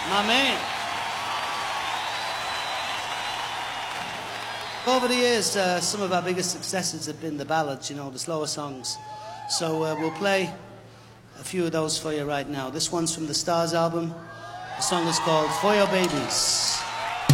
My man. Over the years, some of our biggest successes have been the ballads, you know, the slower songs. So we'll play a few of those for you right now. This one's from the Stars album. The song is called For Your Babies.